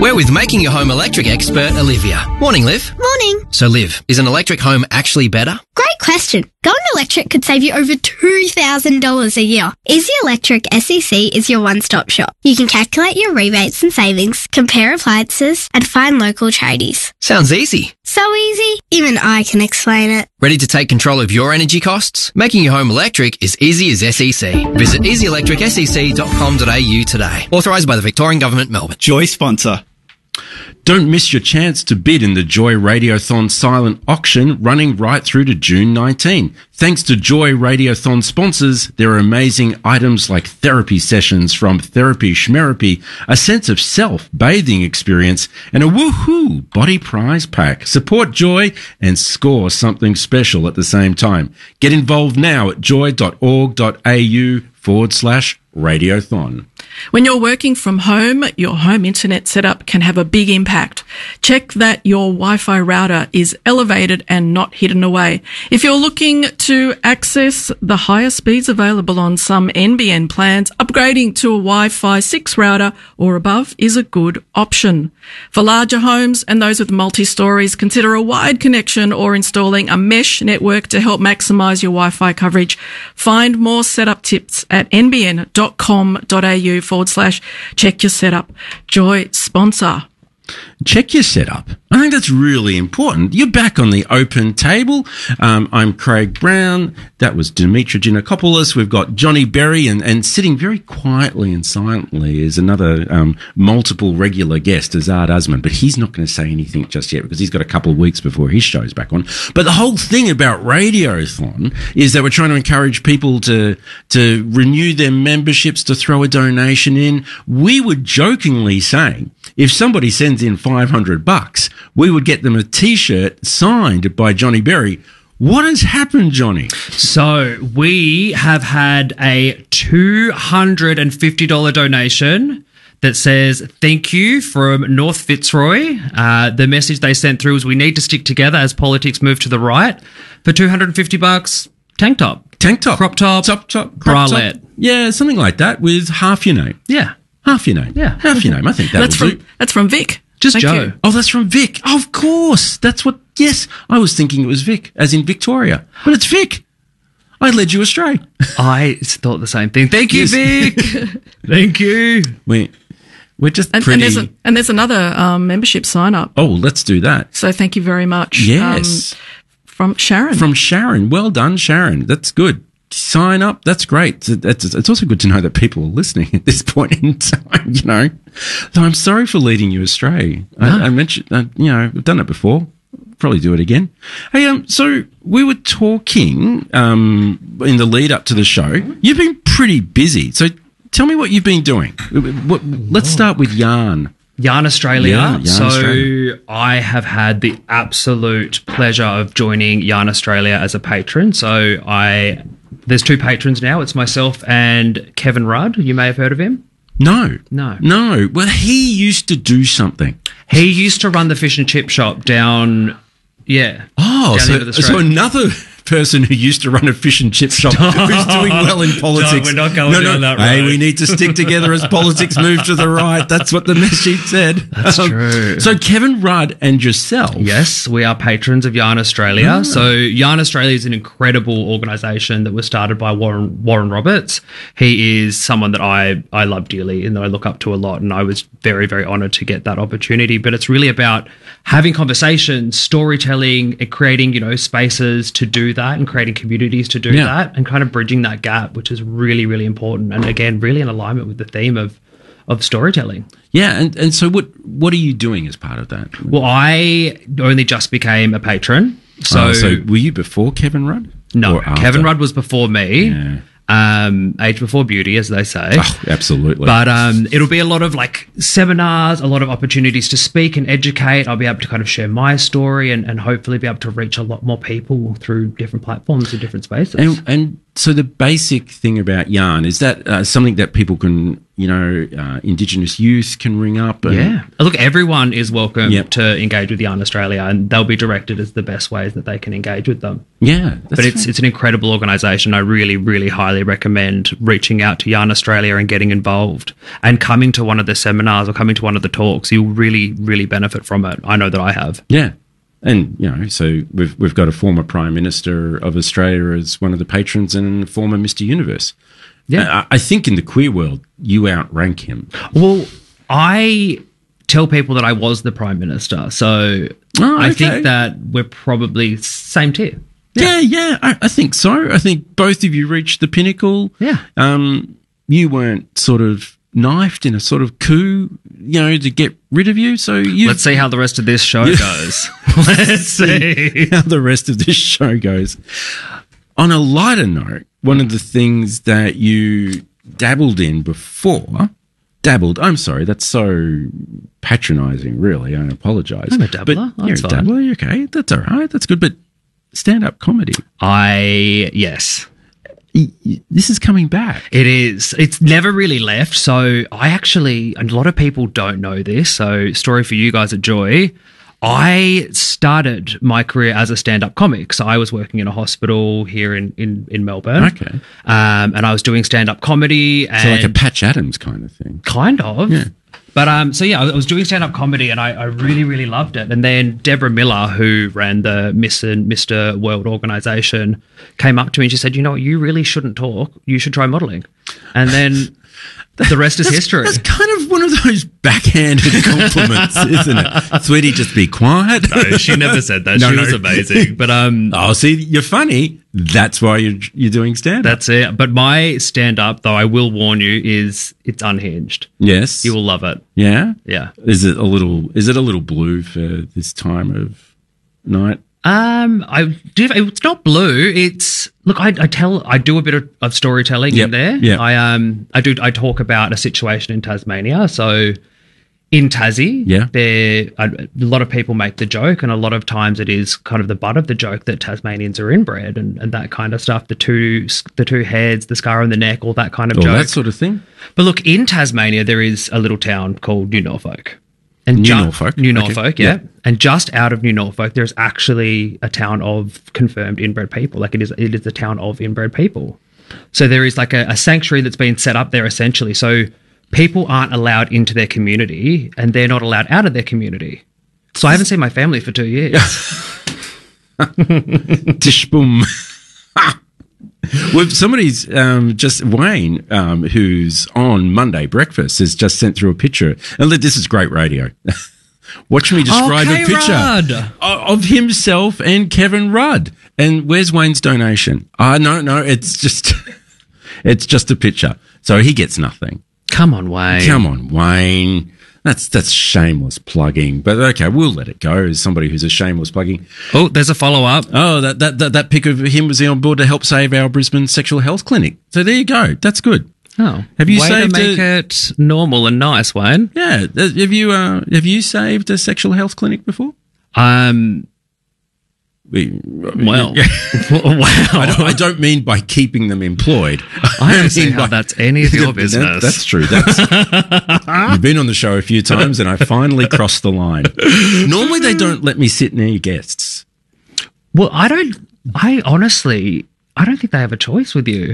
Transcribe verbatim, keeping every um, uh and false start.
We're with Making Your Home Electric expert, Olivia. Morning, Liv. Morning. So, Liv, is an electric home actually better? Great question. Going electric could save you over two thousand dollars a year. Easy Electric S E C is your one-stop shop. You can calculate your rebates and savings, compare appliances, and find local tradies. Sounds easy. So easy, even I can explain it. Ready to take control of your energy costs? Making your home electric is easy as S E C. Visit easy electric s e c dot com dot a u today. Authorised by the Victorian Government, Melbourne. Joy sponsor. Don't miss your chance to bid in the Joy Radiothon silent auction running right through to June nineteenth. Thanks to Joy Radiothon sponsors, there are amazing items like therapy sessions from Therapy Schmerapy, a sense of self bathing experience, and a woohoo body prize pack. Support Joy and score something special at the same time. Get involved now at joy.org.au forward slash Radiothon. When you're working from home, your home internet setup can have a big impact. Check that your Wi-Fi router is elevated and not hidden away. If you're looking to access the higher speeds available on some N B N plans, upgrading to a Wi-Fi six router or above is a good option. For larger homes and those with multi-stories, consider a wired connection or installing a mesh network to help maximise your Wi-Fi coverage. Find more setup tips at nbn.com.au forward slash check your setup. Joy sponsor. Check your setup. I think that's really important. You're back on the open table. Um, I'm Craig Brown. That was Dimitra Ginakopoulos. We've got Johnny Berry, and, and sitting very quietly and silently is another um, multiple regular guest, Azad Usman. But he's not going to say anything just yet because he's got a couple of weeks before his show's back on. But the whole thing about Radiothon is that we're trying to encourage people to to renew their memberships, to throw a donation in. We were jokingly saying if somebody sends in five hundred bucks, we would get them a T-shirt signed by Johnny Berry. What has happened, Johnny? So we have had a two hundred fifty dollars donation that says, thank you from North Fitzroy. Uh, the message they sent through is we need to stick together as politics move to the right. For two hundred fifty bucks, tank top. Tank top. Crop top. Top top. Crop bralette. top. Yeah, something like that with half your name. Yeah. Half your name. Yeah. Half your name. I think that'll That's do. from, that's from Vic. Just Thank Joe. you. Oh, that's from Vic. Oh, of course. That's what, yes. I was thinking it was Vic, as in Victoria. But it's Vic. I led you astray. I thought the same thing. Thank you, Yes. Vic. Thank you. We, we're just And, pretty... and, there's a, and there's another um, membership sign up. Oh, let's do that. So thank you very much. Yes. Um, from Sharon. From Sharon. Well done, Sharon. That's good. Sign up. That's great. It's, it's also good to know that people are listening at this point in time, you know. So I'm sorry for leading you astray. No. I, I mentioned, uh, you know, we've done it before. Probably do it again. Hey, um, so we were talking um, in the lead up to the show. You've been pretty busy. So tell me what you've been doing. What, let's start with Yarn. Yarn Australia. Yeah, Yarn so Australia. I have had the absolute pleasure of joining Yarn Australia as a patron. So I... There's two patrons now. It's myself and Kevin Rudd. You may have heard of him. No. No. No. Well, he used to do something. He used to run the fish and chip shop down, yeah. Oh, down so, into the so Strait. another person who used to run a fish and chip shop who's doing well in politics. we're not going no, no, down that Hey, road. we need to stick together as politics move to the right. That's what the message said. That's true. So Kevin Rudd and yourself. Yes, we are patrons of Yarn Australia. So Yarn Australia is an incredible organisation that was started by Warren Warren Roberts. He is someone that I, I love dearly and that I look up to a lot, and I was very, very honoured to get that opportunity. But it's really about having conversations, storytelling, and creating, you know, spaces to do that and creating communities to do Yeah. that and kind of bridging that gap, which is really, really important. And again, really in alignment with the theme of of storytelling. Yeah, and, and so what what are you doing as part of that? Well, I only just became a patron. So, Oh, so were you before Kevin Rudd? no, Or after? Kevin Rudd was before me. Yeah. Um, age before beauty, as they say. Oh, absolutely. But um, it'll be a lot of like seminars, a lot of opportunities to speak and educate. I'll be able to kind of share my story and, and hopefully be able to reach a lot more people through different platforms and different spaces. And, and so the basic thing about Yarn, is that uh, something that people can you know, uh, Indigenous youth can ring up. And, Yeah. Look, everyone is welcome Yep. to engage with Yarn Australia, and they'll be directed as the best ways that they can engage with them. Yeah. That's But it's right. it's an incredible organisation. I really, really highly recommend reaching out to Yarn Australia and getting involved and coming to one of the seminars or coming to one of the talks. You'll really, really benefit from it. I know that I have. Yeah. And, you know, so we've, we've got a former Prime Minister of Australia as one of the patrons and a former Mister Universe. Yeah. I, I think in the queer world, you outrank him. Well, I tell people that I was the Prime Minister. So Oh, I okay. think that we're probably same tier. Yeah, yeah, I, I think so. I think both of you reached the pinnacle. Yeah. Um, you weren't sort of knifed in a sort of coup, you know, to get rid of you. So you Let's see how the rest of this show goes. Let's see. how the rest of this show goes. On a lighter note, one of the things that you dabbled in before, dabbled, I'm sorry, that's so patronising, really. I apologise. I'm a dabbler. But you're That's a fine. dabbler, you're okay. That's all right. That's good. But stand-up comedy, I, yes. y- y- this is coming back. It is. It's never really left. So I actually, a lot of people don't know this. So story for you guys at Joy. I started my career as a stand-up comic. So I was working in a hospital here in, in, in Melbourne. Okay. Um, and I was doing stand-up comedy and So like a Patch Adams kind of thing. kind of. Yeah. But um, so yeah, I was doing stand-up comedy, and I, I really, really loved it. And then Deborah Miller, who ran the Miss and Mister World organisation, came up to me and she said, "You know what? You really shouldn't talk. You should try modelling." And then the rest is history. That's kind of one of those backhanded compliments, isn't it? Sweetie, just be quiet. No, she never said that. No, she no. was amazing. But um, Oh, see, you're funny. That's why you're, you're doing stand-up. that's it. But my stand-up, though, I will warn you, is it's unhinged. Yes. You will love it. Yeah? Yeah. Is it a little, is it a little blue for this time of night? Um, I do. It's not blue. It's look. I, I tell. I do a bit of, of storytelling Yep, in there. yep. I um. I do. I talk about a situation in Tasmania. So, in Tassie, Yeah. there a, a lot of people make the joke, and a lot of times it is kind of the butt of the joke that Tasmanians are inbred and, and that kind of stuff. The two the two heads, the scar on the neck, all that kind of All joke. that sort of thing? But look, in Tasmania, there is a little town called New Norfolk. And New ju- Norfolk, New okay, Norfolk, yeah. yeah. And just out of New Norfolk, there's actually a town of confirmed inbred people. Like it is, it is a town of inbred people. So there is like a, a sanctuary that's been set up there essentially. So people aren't allowed into their community and they're not allowed out of their community. So I haven't seen my family for two years. Dish boom. Well, somebody's um, just Wayne, um, who's on Monday Breakfast, has just sent through a picture. And look, this is great radio. Watch me describe Okay, a picture Rudd. o- of himself and Kevin Rudd. And where's Wayne's donation? Ah, no, no, it's just, it's just a picture. So he gets nothing. Come on, Wayne. Come on, Wayne. That's that's shameless plugging. But okay, we'll let it go as somebody who's a shameless plugging. Oh, there's a follow-up. Oh, that, that, that, that pic of him was he on board to help save our Brisbane sexual health clinic. So there you go. That's good. Oh, Have you way saved to make a- it normal and nice, Wayne? Yeah. uh, Have you uh, have you saved a sexual health clinic before? Um, We- well, Yeah. wow. I don't, I don't mean by keeping them employed. I don't see mean how by- that's any of your That- business. that's true. That's, you've been on the show a few times, and I finally crossed the line. Normally, they don't let me sit near guests. Well, I don't. I honestly, I don't think they have a choice with you.